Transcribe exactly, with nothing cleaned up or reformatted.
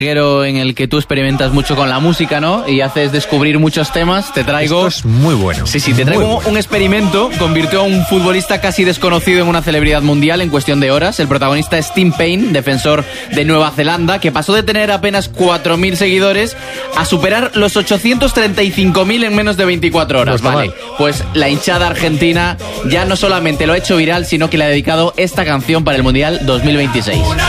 en el que tú experimentas mucho con la música, ¿no? Y haces descubrir muchos temas. Te traigo... Esto es muy bueno. Sí, sí, te traigo bueno. un experimento. Convirtió a un futbolista casi desconocido en una celebridad mundial en cuestión de horas. El protagonista es Tim Payne, defensor de Nueva Zelanda, que pasó de tener apenas cuatro mil seguidores a superar los ochocientos treinta y cinco mil en menos de veinticuatro horas. No vale, mal. pues la hinchada argentina ya no solamente lo ha hecho viral, sino que le ha dedicado esta canción para el Mundial dos mil veintiséis.